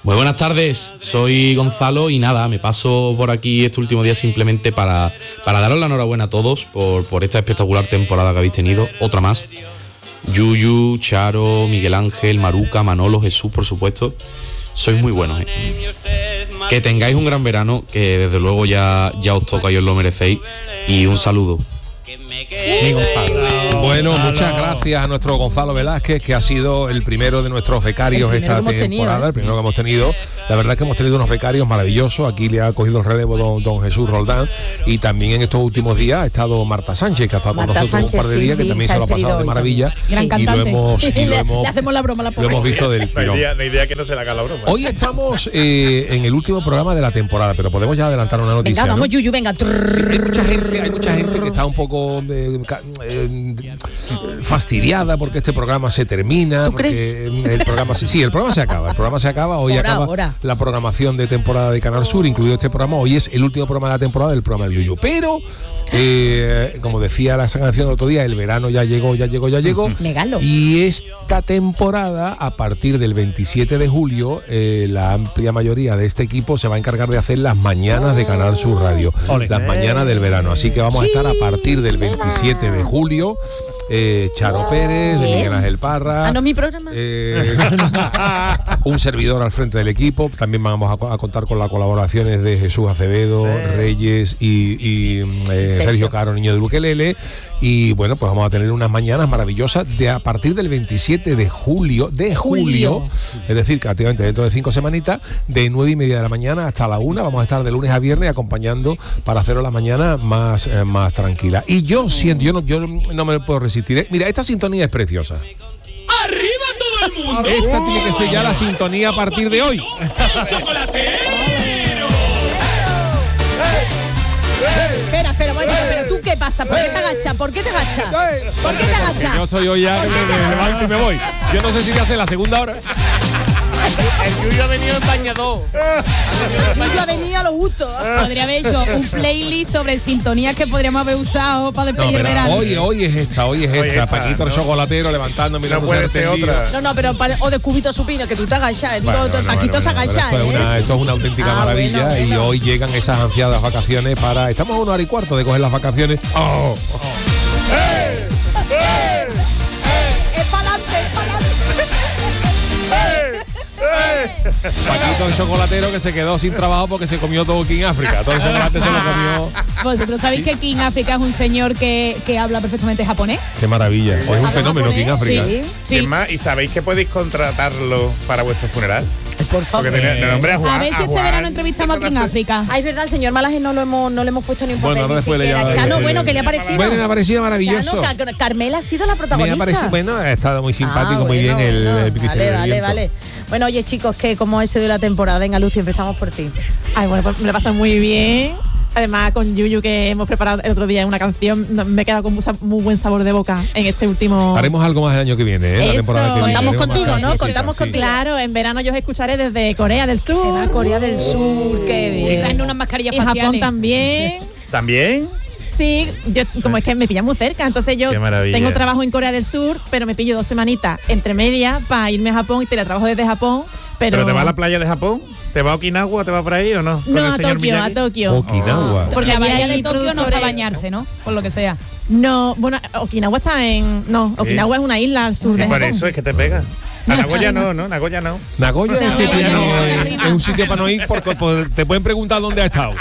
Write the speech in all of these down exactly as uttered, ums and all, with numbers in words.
Muy buenas tardes, soy Gonzalo y nada, me paso por aquí este último día simplemente para, para daros la enhorabuena a todos por, por esta espectacular temporada que habéis tenido, otra más. Yuyu, Charo, Miguel Ángel, Maruca, Manolo, Jesús, por supuesto, sois muy buenos, ¿eh? Que tengáis un gran verano, que desde luego ya, ya os toca y os lo merecéis, y un saludo. Sí, Gonzalo. Bueno, muchas gracias a nuestro Gonzalo Velázquez, que ha sido el primero de nuestros becarios esta temporada, tenido, ¿eh? el primero que hemos tenido. La verdad es que hemos tenido unos becarios maravillosos. Aquí le ha cogido el relevo don, don Jesús Roldán, y también en estos últimos días ha estado Marta Sánchez, que ha estado Marta con nosotros Sánchez, un par de días, sí, que también se, se lo ha pasado de maravilla. Gran cantante. Y lo hemos, y lo hemos, le hacemos la broma a la lo hemos visto del tirón. No hay idea, no hay idea que no se le haga la broma. Hoy estamos eh, en el último programa de la temporada, pero podemos ya adelantar una noticia. Venga, vamos, ¿no? Yuyu, venga. Hay mucha gente, hay mucha gente que está un poco eh, eh, fastidiada porque este programa se termina. ¿Tú porque crees? El programa se, sí, el programa se acaba. El programa se acaba. Hoy Hora, acaba hora. la programación de temporada de Canal Sur, incluido este programa. Hoy es el último programa de la temporada del programa del Yuyu. Pero, eh, como decía la canción el otro día, el verano ya llegó, ya llegó, ya llegó. Megalo. Y esta temporada, a partir del veintisiete de julio, eh, la amplia mayoría de este equipo se va a encargar de hacer las mañanas de Canal Sur Radio. Olé. Las mañanas del verano. Así que vamos sí. a estar a partir del veintisiete de julio. Eh, Charo Pérez, yes. Miguel Ángel Parra. Ah, no, mi programa. Eh, un servidor al frente del equipo. También vamos a, a contar con las colaboraciones de Jesús Acevedo, eh. Reyes y, y eh, Sergio. Sergio Caro, niño del Ukelele. Y bueno, pues vamos a tener unas mañanas maravillosas de a partir del veintisiete de julio, de julio, julio. Es decir, prácticamente dentro de cinco semanitas, de nueve y media de la mañana hasta la una. Vamos a estar de lunes a viernes acompañando para haceros la mañana más, eh, más tranquila. Y yo siento, yo no, yo no me puedo resistir. ¿eh? Mira, esta sintonía es preciosa. ¡Arriba todo el mundo! Esta tiene que ser ya la sintonía a partir de hoy. ¡El chocolatero! Espera, espera, bueno, pero tú qué pasa, ¿por qué te agachas? ¿Por qué te agachas? ¿Por qué te agachas? Yo estoy hoy ya que me, me levanto y me voy. Yo no sé si voy a hacer la segunda hora. El Yuyu ha venido en bañador. El Yuyu ha venido a lo justo. Podría haber hecho un playlist sobre sintonías que podríamos haber usado para despedir el verano. Hoy, hoy es esta, hoy es Hoy esta. esta, Paquito ¿no? el chocolatero levantando, mirando. No puede ser otra. No, no, pero para, o de Cubito Supino, que tú te agachas. Digo, Bueno, el no, Paquito no, se no, agacha, esto, ¿eh? es una, esto es una auténtica ah, maravilla. Bueno, bueno. Y hoy llegan esas ansiadas vacaciones para. Estamos a una hora y cuarto de coger las vacaciones. ¡Oh! oh. ¡Eh! ¡Eh! Es para adelante, es para adelante. ¡Eh! ¡Eh! Paquito el chocolatero que se quedó sin trabajo porque se comió todo King África. Todo el chocolate se lo comió. ¿Vosotros sabéis que King África es un señor que, que habla perfectamente japonés? Qué maravilla. Es un fenómeno King África. Sí, sí. Y es más, ¿y sabéis que podéis contratarlo para vuestro funeral? Por favor. Porque tenía, no, hombre, a, Juan, A ver si a este Juan, verano entrevistamos a King África. Ah, es verdad, el señor Malaje no lo hemos, no le hemos puesto ni un papel. Bueno, ni después le siquiera. llamo- Chano, eh, bueno, ¿qué le ha parecido? Bueno, me ha parecido maravilloso. Chano, Car- Carmela ha sido la Me protagonista. ha parecido, bueno, ha estado muy simpático, Ah, muy bueno, bien el, bueno. el Ministerio Vale, del vale, Viento. vale. Bueno, oye, chicos, que como ha sido la temporada, venga, Lucy, empezamos por ti. Ay, bueno, pues me lo paso muy bien. Además, con Yuyu, que hemos preparado el otro día una canción, no- me he quedado con mucha- muy buen sabor de boca en este último... Haremos algo más el año que viene, ¿eh? La Eso. temporada que viene. Contamos Haremos contigo, más ¿no? cositas, Contamos sí. contigo. Claro, en verano yo os escucharé desde Corea del Sur. Se va a Corea del Sur, qué bien. Traen unas mascarillas Y Japón faciales. también. ¿También? Sí, yo, como es que me pilla muy cerca, entonces yo Qué maravilla. tengo trabajo en Corea del Sur, pero me pillo dos semanitas entre medias para irme a Japón y teletrabajo desde Japón. Pero, ¿Pero te va a la playa de Japón? ¿Te va a Okinawa? ¿Te va por ahí o no? ¿Con No, el a señor Tokio, a Miyagi? Tokio. Okinawa. Porque la allí bahía hay de Tokio no es para productores- bañarse, ¿no? Por lo que sea. No, bueno, Okinawa está en... No, Okinawa es una isla al sur Sí, de por Japón. eso es que te pega. A Nagoya no, ¿no? Nagoya no. Nagoya es, que Nagoya tiene- no, es- es un sitio para no ir porque pues, te pueden preguntar dónde ha estado.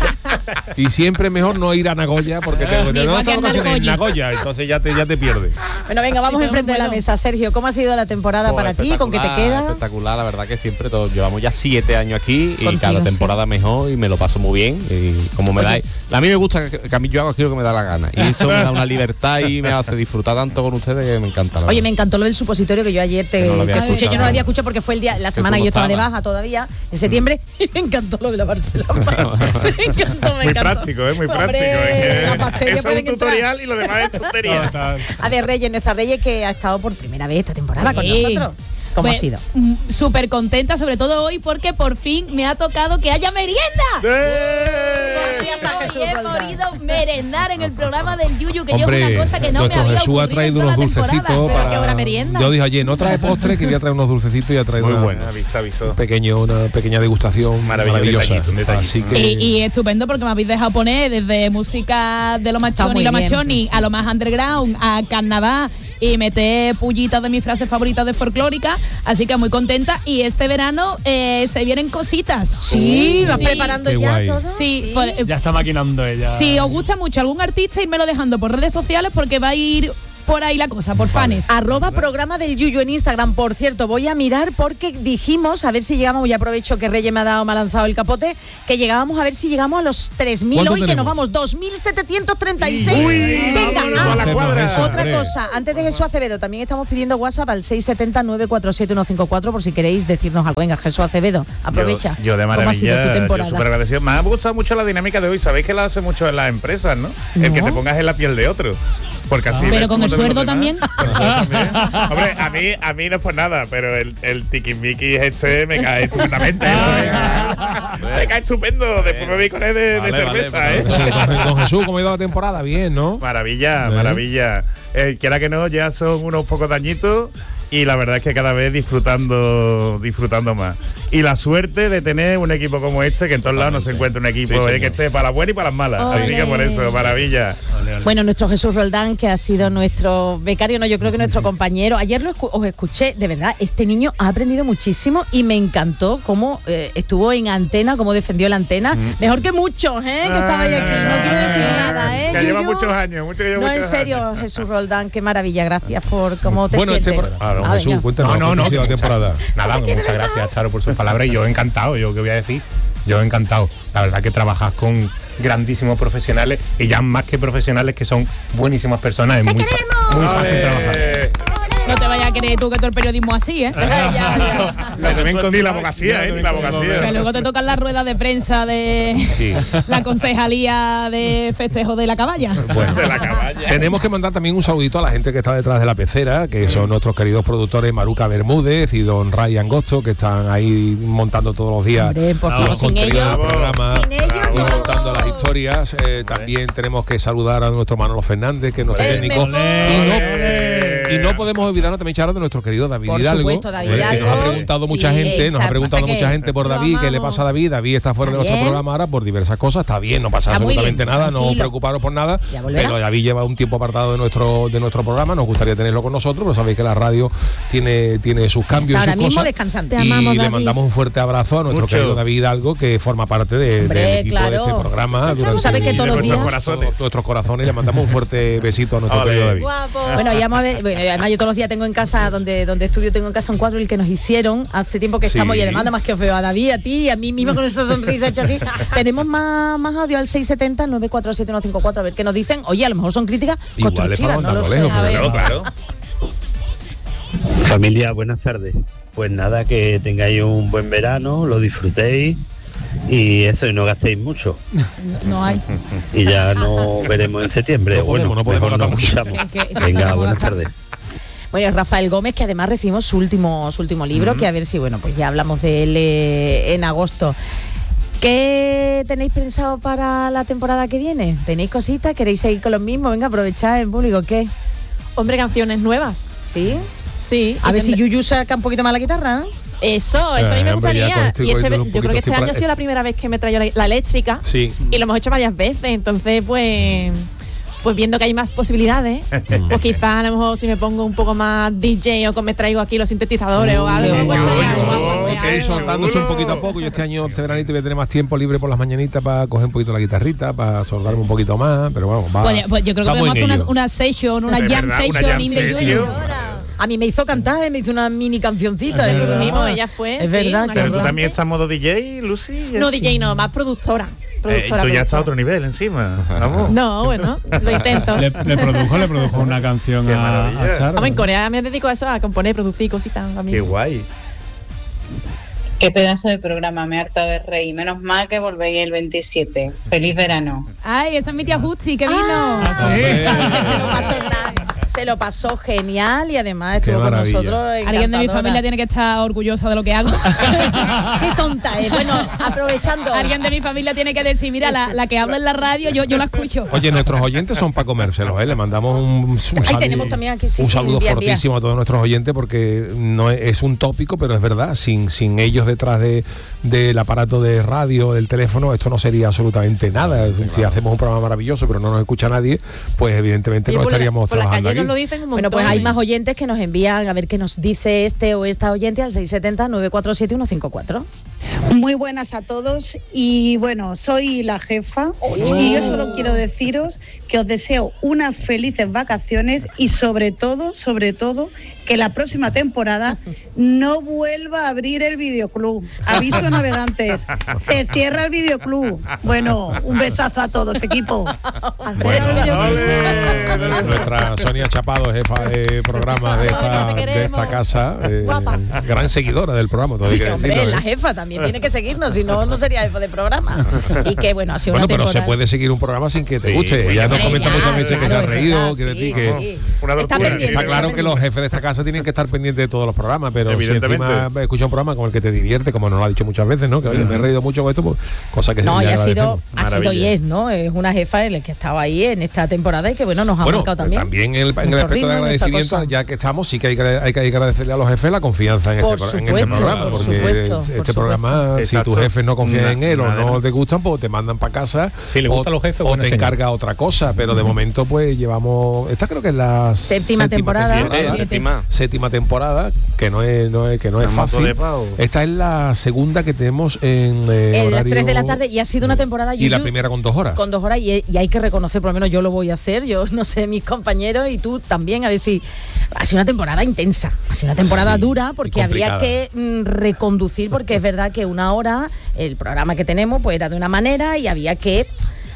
Y siempre es mejor no ir a Nagoya porque te, te Igual no que estás en vacaciones en Nagoya. Nagoya, entonces ya te, ya te pierdes. Bueno, venga, vamos Sí, enfrente de la bueno. mesa. Sergio, ¿cómo ha sido la temporada Pues para ti? ¿Con qué te espectacular, queda? Espectacular, la verdad que siempre todos llevamos ya siete años aquí y Contigo, cada sí. temporada mejor y me lo paso muy bien. Y como me da, a mí me gusta que, que a mí yo hago aquí lo que me da la gana y eso me da una libertad y me hace disfrutar tanto con ustedes que me encanta. La Oye, me verdad. encantó lo del supositorio que yo ayer te, Que no lo había te escuché. escuchado. Yo no lo había escuchado porque fue el día, la semana que yo estaba de estabas. baja todavía, en septiembre, y me encantó lo de lavarse las manos. Me encantó, me Muy encantó. práctico, ¿eh? Muy Hombre, práctico. Es las que bacterias eso es pueden un entrar. tutorial y lo demás es tontería. A ver, Reyes, nuestra Reyes que ha estado por primera vez esta temporada Sí. con nosotros. ¿Cómo Pues, ha sido? mm, Súper contenta, sobre todo hoy, porque por fin me ha tocado que haya merienda. ¡Eh! Gracias a Jesús Hoy he Roldán. podido merendar en el programa del Yuyu, que yo es Hombre, una cosa que no me nuestro había Jesús ha ocurrido traído en toda unos la temporada. dulcecitos Pero para. qué buena merienda. Yo dije, oye, no trae postre, que voy a traer unos dulcecitos y ha traído Muy una, buena, aviso, aviso. un pequeño, una pequeña degustación Maravilloso, maravillosa. detallito, un detallito. Así que Y, y estupendo porque me habéis dejado poner desde música de lo Está machoni muy y lo bien. machoni a lo más underground, a carnaval y meter pullitas de mis frases favoritas de folclórica, así que muy contenta. Y este verano eh, se vienen cositas. Sí, vas Sí. preparando Qué ya guay. todo. Sí, pues, Ya está maquinando ella. si os gusta mucho algún artista, irmelo dejando por redes sociales porque va a ir por ahí la cosa, por fans. Arroba programa del Yuyu en Instagram. Por cierto, voy a mirar porque dijimos, a ver si llegamos, ya aprovecho que Reyes me ha dado, me ha lanzado el capote, que llegábamos a ver si llegamos a los tres mil ¿Cuánto hoy, que tenemos? nos vamos, dos mil setecientos treinta y seis. Venga, vámonos ah, a la cuadra. otra Hombre. cosa, antes de Jesús Acevedo, también estamos pidiendo WhatsApp al seis siete cero, nueve cuatro siete, uno cinco cuatro por si queréis decirnos algo. Venga, Jesús Acevedo, aprovecha. Yo, yo de ¿Cómo ha sido tu maravilla, yo temporada? súper agradecido. Me ha gustado mucho la dinámica de hoy. Sabéis que la hace mucho en las empresas, ¿no? El que No. te pongas en la piel de otro. Porque así Pero ves con cómo el te ven sueldo los también. demás. Con el sueldo también. Hombre, a mí, a mí no es por nada, pero el, el tiquismiquis este me cae estupendamente. eso, me, me cae estupendo. Después me voy con él de, de Vale, cerveza, vale, ¿eh? Sí, don, don Jesús, ¿cómo ha ido la temporada? Bien, ¿no? Maravilla, ¿Eh? maravilla. Eh, quiera que no, ya son unos pocos dañitos y la verdad es que cada vez disfrutando disfrutando más. Y la suerte de tener un equipo como este, que en todos lados no se encuentra un equipo Sí, eh, señor. que esté para las buenas y para las malas. Así Ole. que por eso, maravilla. Bueno, nuestro Jesús Roldán, que ha sido nuestro becario, no, yo creo que nuestro compañero. Ayer lo escu- os escuché, de verdad, este niño ha aprendido muchísimo y me encantó cómo eh, estuvo en antena, cómo defendió la antena. Mejor que muchos, ¿eh? Que estabais aquí. No quiero decir nada, ¿eh? Que lleva Yuyu? muchos años, mucho que lleva No, en muchos serio, años. Jesús Roldán, qué maravilla. Gracias por cómo te Bueno, este sientes. pro- ah, don Ah, Jesús, venga. cuéntanos No, no, cómo no. ha sido la muchas- temporada. Nada, muchas gracias, Charo, por sus palabras. Y yo encantado, yo qué voy a decir. Yo encantado. La verdad que trabajas con grandísimos profesionales y ya más que profesionales que son buenísimas personas. Es muy, fa- muy fácil trabajar. Eh, No te vayas a creer tú que todo el periodismo así, ¿eh? Ni la abogacía, eh, ni la Que abogacía. luego te tocan las ruedas de prensa de Sí. la concejalía de festejo de la caballa. Bueno, De la caballa. tenemos que mandar también un saludito a la gente que está detrás de la pecera, que son nuestros queridos productores Maruca Bermúdez y don Ray Angosto, que están ahí montando todos los días Hombre, por favor, los sin contenidos ellos- del programa sin ellos y no. montando las historias. Eh, también tenemos que saludar a nuestro Manolo Fernández, que es nuestro El técnico. mejor. Y no, y no podemos olvidarnos también, Charo, de nuestro querido David Por Hidalgo, supuesto, David eh, que nos ha Hidalgo. preguntado mucha Sí, gente, nos exacto. ha preguntado Pasa mucha que gente por lo David, ¿qué le amamos. pasa a David? David está fuera de Está nuestro bien. programa ahora por diversas cosas, está bien, no pasa Está muy absolutamente bien, nada, no os tranquilo. preocuparos por nada, Ya volverá. pero David lleva un tiempo apartado de nuestro de nuestro programa, nos gustaría tenerlo con nosotros, pero sabéis que la radio tiene, tiene sus cambios, Ahora sus mismo cosas, descansante. y Te amamos, le David. mandamos un fuerte abrazo a nuestro Mucho. querido David Hidalgo, que forma parte de, Hombre, del equipo claro. de este programa. Tú durante sabes que el- todos los de días- nuestros corazones, nuestros corazones, y le mandamos un fuerte besito a nuestro Ole. querido David. Bueno, ya vamos a ver, bueno, además yo todos los días tengo en casa, donde, donde estudio tengo en casa un cuadro el que nos hicieron hace tiempo que Sí. estamos, y además nada más que os veo a David, a ti, a mí misma con esa sonrisa hecha así. Tenemos más, más audio al seis siete cero, nueve cuatro siete, uno cinco cuatro, a ver qué nos dicen. Oye, a lo mejor son críticas Igual es para constructivas, no lo mandarlo sé. lejos, A ver. Claro, claro. Familia, buenas tardes. Pues nada, que tengáis un buen verano, lo disfrutéis y eso, y no gastéis mucho. No hay. Y ya nos veremos en septiembre. No podemos, bueno, no podemos mejor nos gastar escuchamos. Que- que- que Venga, podemos buenas gastar. tardes. Bueno, Rafael Gómez, que además recibimos su último, su último libro, que a ver si, bueno, pues ya hablamos de él eh, en agosto. ¿Qué tenéis pensado para la temporada que viene? ¿Tenéis cositas? ¿Queréis seguir con los mismos? Venga, aprovechad en público, ¿qué? Hombre, canciones nuevas. ¿Sí? Sí. A y ver si tendré- Yuyu saca un poquito más la guitarra, ¿no? Eso, eso a mí me Eh, hombre, ya gustaría. con esto y Y este, con un yo creo que este poquito año estoy ha sido la primera vez que me traigo la, la eléctrica. Sí. Y lo hemos hecho varias veces. Entonces, pues. Pues viendo que hay más posibilidades, pues quizás a lo mejor si me pongo un poco más D J o que me traigo aquí los sintetizadores o algo, qué pues estaría bueno. guapo, pues, Que ir algo. soltándose un poquito a poco. Yo este año, este veranito, voy a tener más tiempo libre por las mañanitas para coger un poquito la guitarrita, para soldarme un poquito más, pero vamos, va. Pues, pues yo creo que estamos podemos en hacer una, ello. una session, una De jam verdad, una session jam in the session. Yuyu. A mí me hizo cantar, ¿eh? Me hizo una mini cancioncita. Es ¿eh? verdad. Mismo, ella fue, Es sí, verdad, una que Pero tú cantante. también estás modo D J, Lucy. No Sí. D J, no, más productora. Eh, productora tú ya estás a productora. otro nivel encima. Vamos. No, bueno, lo intento. Le, le produjo, le produjo una canción Qué a, maravilla. a Charo. Vamos, en Corea me dedico a eso, a componer, producir cositas. a mí. Qué guay. Qué pedazo de programa, me harta de reír. Menos mal que volvéis el veintisiete. Feliz verano. Ay, esa es mi tía Jutsi, que vino. Ah, sí. Ay, que se lo pasó nada. se lo pasó genial y además Qué estuvo con maravilla. nosotros. Alguien de mi encantadora. familia tiene que estar orgullosa de lo que hago. Qué tonta es. Bueno, aprovechando. Alguien de mi familia tiene que decir, mira, la, la que habla en la radio, yo, yo la escucho. Oye, nuestros oyentes son para comérselos, ¿eh? Le mandamos un, un, Ahí tenemos también aquí, sí, un sí, saludo envía, fortísimo a todos nuestros oyentes porque no es, es un tópico, pero es verdad, sin, sin ellos detrás de, del aparato de radio, del teléfono, esto no sería absolutamente nada. Si hacemos un programa maravilloso, pero no nos escucha nadie, pues evidentemente Y no por la- estaríamos por la trabajando calle aquí. nos lo dicen un Bueno, pues montón. hay más oyentes que nos envían a ver qué nos dice este o esta oyente al seis siete cero, nueve cuatro siete, uno cinco cuatro. Muy buenas a todos y bueno, soy la jefa y yo solo quiero deciros que os deseo unas felices vacaciones y sobre todo, sobre todo, que la próxima temporada no vuelva a abrir el videoclub. Aviso a navegantes, se cierra el videoclub. Bueno, un besazo a todos, equipo. Bueno, nuestra Sonia Chapado, jefa de programa de esta, de esta casa, eh, gran seguidora del programa, todo hay Sí, que hombre, decirlo, la ¿eh? jefa también tiene que seguirnos, si no, no sería jefa de programa. Y que bueno, ha sido Bueno, una pero temporada. se puede seguir un programa sin que te Sí, guste. sí, Ella nos hombre, comenta ya, muchas veces que se claro, ha es reído, verdad, quiere sí, decir que sí. Una Está tortura. pendiente. está claro que los jefes de esta casa tienen que estar pendientes de todos los programas, pero si Evidentemente. encima escucha un programa como el que te divierte, como nos lo ha dicho muchas veces, ¿no? Que oye, me he reído mucho con esto, pues cosa que No, sí y le ha sido, agradecemos. ha sido y Maravilla. es, ¿no? Es una jefa en la que estaba ahí en esta temporada y que bueno, nos ha Bueno, marcado también. también en el, en el Nuestro aspecto ritmo de y nuestra agradecimiento, cosa. ya que estamos, sí que hay que, hay que agradecerle a los jefes la confianza en, Por este, pro- en supuesto, este programa, por porque supuesto, este por programa, supuesto. si Exacto. tus jefes no confían Na- en él o nada. no te gustan, pues te mandan para casa. Si le gustan o, los jefes, o buena te señal. encarga otra cosa, pero de momento pues llevamos, esta creo que es la Séptima temporada. Siete, séptima. séptima temporada, que no es, no es, que no es Estamos fácil. de pavo. Esta es la segunda que tenemos en eh, En las horario- tres de la tarde y ha sido una temporada y la Yuyu, primera con dos horas. con dos horas y, y hay que reconocer, por lo menos yo lo voy a hacer, yo no sé, mis compañeros y tú también, a ver si ha sido una temporada intensa, ha sido una temporada Sí, dura porque y había complicada. que mm, reconducir, porque es verdad que una hora, el programa que tenemos pues era de una manera y había que...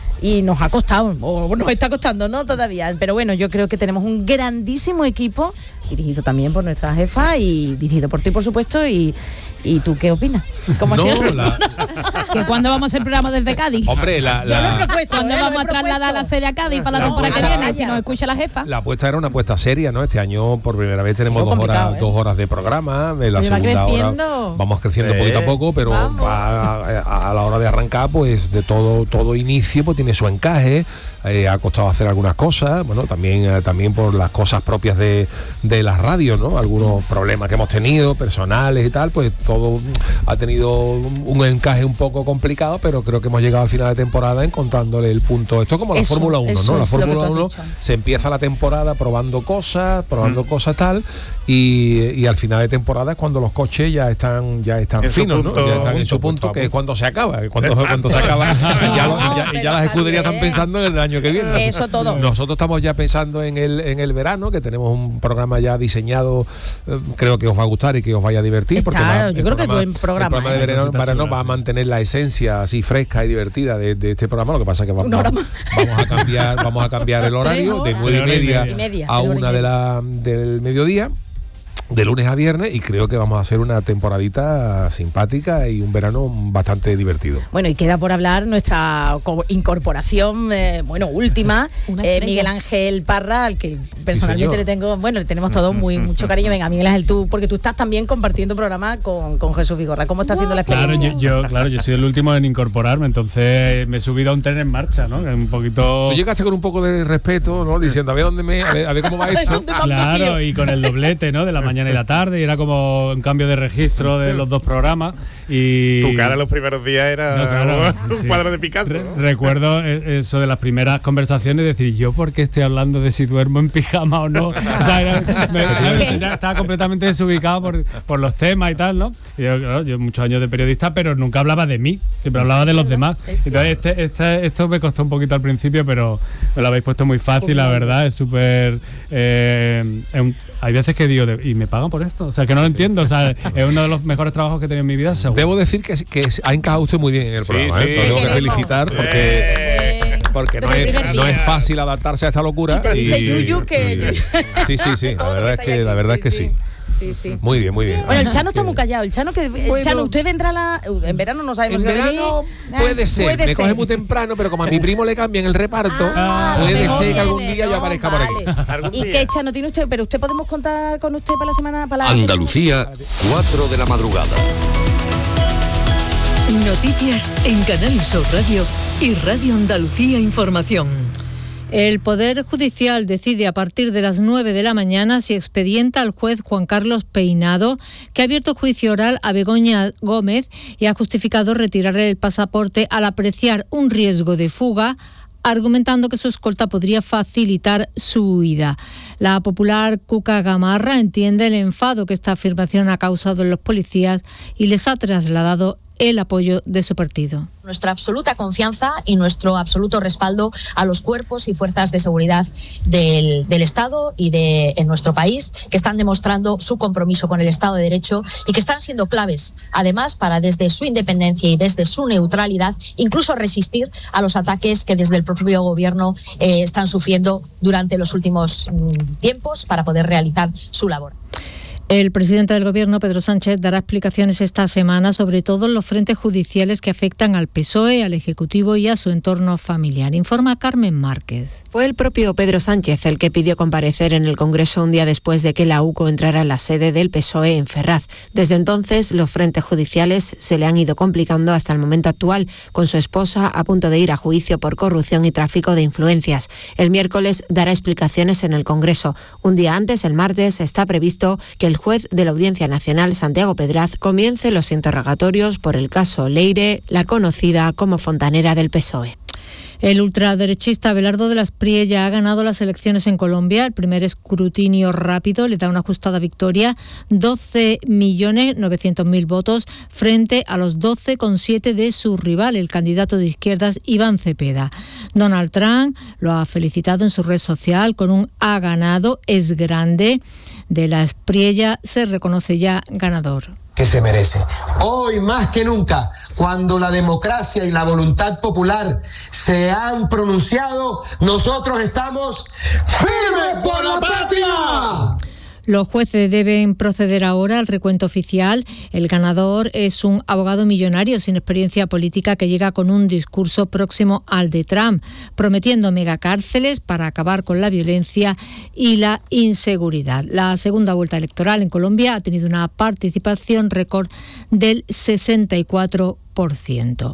Y nos ha costado, o nos está costando, ¿no? Todavía. Pero bueno, yo creo que tenemos un grandísimo equipo, dirigido también por nuestra jefa y dirigido por ti, por supuesto. Y, ¿y tú qué opinas? ¿Cómo ha No, sido? la- ¿Que cuándo vamos a hacer programa desde Cádiz? hombre, la, Yo lo he la- propuesto. ¿Cuándo ¿eh? Lo he vamos a trasladar propuesto. la sede a Cádiz para la La temporada que apuesta- viene? Si nos escucha la jefa. La apuesta era una apuesta seria, ¿no? Este año por primera vez tenemos sido dos horas, complicado, ¿eh? dos horas de programa, en la Y va segunda hora creciendo. vamos creciendo Eh, poquito a poco, pero vamos. va a, a la hora de arrancar, pues de todo todo inicio, pues tiene su encaje. Eh, ha costado hacer algunas cosas, bueno, también eh, también por las cosas propias de, de las radios, ¿no? Algunos problemas que hemos tenido, personales y tal, pues todo ha tenido un, un encaje un poco complicado, pero creo que hemos llegado al final de temporada encontrándole el punto. Esto es como la Eso, Fórmula uno, eso ¿no? La es lo que tú Fórmula has uno dicho. se empieza la temporada probando cosas, probando cosas tal, y, y al final de temporada es cuando los coches ya están ya están En su finos, ¿no? punto, Ya están en su punto, punto, punto a que es punto. cuando se acaba, que cuando, Exacto. cuando se acaba, y ya, lo- y ya- y pero ya las escuderías están también. pensando en el año que viene. Eso todo. Nosotros estamos ya pensando en el en el verano, que tenemos un programa ya diseñado, eh, creo que os va a gustar y que os vaya a divertir. Está, porque va- yo el creo que buen programa, El programa de ¿eh? verano, Cosita verano chula, va a sí. mantener la esencia así fresca y divertida de, de este programa. Lo que pasa es que va- Una hora vamos, más. vamos a cambiar vamos a cambiar el horario de nueve y Hora y media, media. Y media, a de hora y una de media. la del mediodía, de lunes a viernes, y creo que vamos a hacer una temporadita simpática y un verano bastante divertido. Bueno, y queda por hablar nuestra co- incorporación, eh, bueno, última, Una eh, estrella. Miguel Ángel Parra, al que personalmente señor. le tengo, bueno, le tenemos todos muy mucho cariño. Venga, Miguel Ángel, tú, porque tú estás también compartiendo programa con, con Jesús Vigorra. ¿Cómo está siendo la Claro, experiencia? yo, yo, claro, yo soy el último en incorporarme, entonces me he subido a un tren en marcha, ¿no? Que es un poquito... Tú llegaste con un poco de respeto, ¿no? Diciendo, a ver dónde me, a ver, a ver cómo va esto. ¿Dónde me han metido? Claro, y con el doblete, ¿no? De la mañana y la tarde, y era como un cambio de registro de los dos programas. Y Tu cara los primeros días era No, claro, un sí, sí. cuadro de Picasso. Re- ¿no? recuerdo eh, eso de las primeras conversaciones, decir, ¿yo por qué estoy hablando de si duermo en pijama o no? O sea, era- me- me- ya estaba completamente desubicado por, por los temas y tal, ¿no? Y yo, claro, yo muchos años de periodista, pero nunca hablaba de mí, siempre hablaba de los demás. Entonces, este, este- esto me costó un poquito al principio, pero me lo habéis puesto muy fácil, la verdad, es súper... eh, es un- hay veces que digo, de- ¿y me pagan por esto? O sea, que no lo entiendo, o sea, es uno de los mejores trabajos que he tenido en mi vida, seguro. Debo decir que, que ha encajado usted muy bien en el Sí, programa. sí. ¿eh? Lo tengo que Te queremos. felicitar Sí. porque, porque no, Desde el es, primer no día. es fácil adaptarse a esta locura. Y te dice Yuyu que- Sí, sí, sí. La verdad es que, la verdad es que sí. Sí, sí. Muy bien, muy bien. Bueno, el Chano está muy callado. El Chano, que, el Bueno, Chano, usted vendrá la, en verano, no sabemos En si va a verano venir. puede ser, Puede me ser. coge muy temprano, pero como a mi primo le cambian el reparto, Ah, puede lo ser que algún viene, día yo no, aparezca vale. por aquí. ¿Y qué Chano tiene usted? Pero usted podemos contar con usted para la semana. Para la Andalucía, cuatro de la madrugada. Noticias en Canal Sur Radio y Radio Andalucía Información. El Poder Judicial decide a partir de las nueve de la mañana si expedienta al juez Juan Carlos Peinado, que ha abierto juicio oral a Begoña Gómez y ha justificado retirarle el pasaporte al apreciar un riesgo de fuga, argumentando que su escolta podría facilitar su huida. La popular Cuca Gamarra entiende el enfado que esta afirmación ha causado en los policías y les ha trasladado el apoyo de su partido. Nuestra absoluta confianza y nuestro absoluto respaldo a los cuerpos y fuerzas de seguridad del, del Estado y de en nuestro país, que están demostrando su compromiso con el Estado de Derecho y que están siendo claves, además, para desde su independencia y desde su neutralidad, incluso resistir a los ataques que desde el propio gobierno eh, están sufriendo durante los últimos mm, tiempos para poder realizar su labor. El presidente del Gobierno, Pedro Sánchez, dará explicaciones esta semana sobre todos los frentes judiciales que afectan al P S O E, al Ejecutivo y a su entorno familiar. Informa Carmen Márquez. Fue el propio Pedro Sánchez el que pidió comparecer en el Congreso un día después de que la U C O entrara en la sede del P S O E en Ferraz. Desde entonces, los frentes judiciales se le han ido complicando hasta el momento actual, con su esposa a punto de ir a juicio por corrupción y tráfico de influencias. El miércoles dará explicaciones en el Congreso. Un día antes, el martes, está previsto que el juez de la Audiencia Nacional, Santiago Pedraz, comience los interrogatorios por el caso Leire, la conocida como fontanera del P S O E. El ultraderechista Abelardo de las Priella ha ganado las elecciones en Colombia. El primer escrutinio rápido le da una ajustada victoria, doce millones novecientos mil votos frente a los doce coma siete de su rival, el candidato de izquierdas Iván Cepeda. Donald Trump lo ha felicitado en su red social con un "ha ganado, es grande". De las Priella se reconoce ya ganador. Que se merece. Hoy más que nunca, cuando la democracia y la voluntad popular se han pronunciado, nosotros estamos firmes por la patria. Los jueces deben proceder ahora al recuento oficial. El ganador es un abogado millonario sin experiencia política que llega con un discurso próximo al de Trump, prometiendo megacárceles para acabar con la violencia y la inseguridad. La segunda vuelta electoral en Colombia ha tenido una participación récord del sesenta y cuatro por ciento.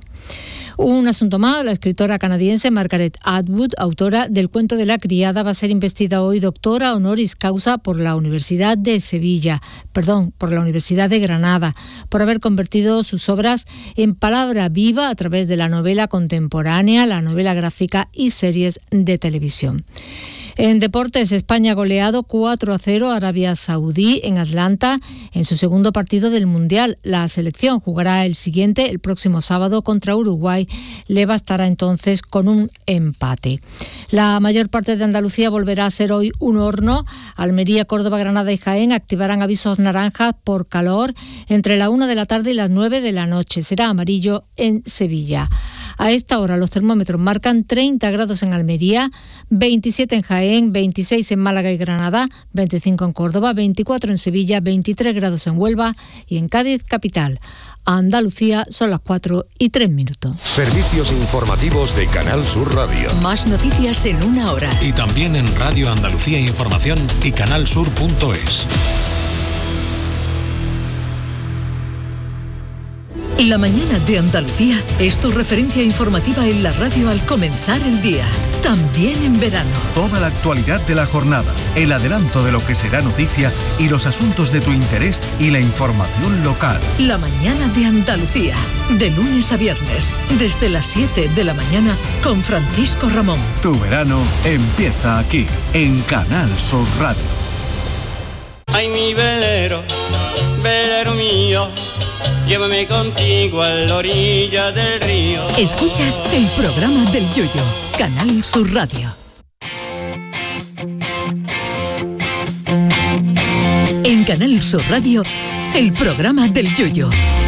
Un asunto más, la escritora canadiense Margaret Atwood, autora del cuento de la criada, va a ser investida hoy doctora honoris causa por la Universidad de Sevilla, perdón, por la Universidad de Granada, por haber convertido sus obras en palabra viva a través de la novela contemporánea, la novela gráfica y series de televisión. En deportes, España ha goleado cuatro a cero a Arabia Saudí en Atlanta en su segundo partido del Mundial. La selección jugará el siguiente el próximo sábado contra Uruguay. Le bastará entonces con un empate. La mayor parte de Andalucía volverá a ser hoy un horno. Almería, Córdoba, Granada y Jaén activarán avisos naranjas por calor entre la una de la tarde y las nueve de la noche. Será amarillo en Sevilla. A esta hora los termómetros marcan treinta grados en Almería, veintisiete en Jaén, veintiséis en Málaga y Granada, veinticinco en Córdoba, veinticuatro en Sevilla, veintitrés grados en Huelva y en Cádiz capital. A Andalucía son las cuatro y tres minutos. Servicios informativos de Canal Sur Radio. Más noticias en una hora. Y también en Radio Andalucía Información y canalsur punto es. La mañana de Andalucía es tu referencia informativa en la radio al comenzar el día, también en verano. Toda la actualidad de la jornada, el adelanto de lo que será noticia y los asuntos de tu interés y la información local. La mañana de Andalucía, de lunes a viernes, desde las siete de la mañana con Francisco Ramón. Tu verano empieza aquí, en Canal Sur Radio. Ay, mi velero, velero mío, llévame contigo a la orilla del río. Escuchas el programa del Yoyo, Canal Sur Radio. En Canal Sur Radio, el programa del Yoyo.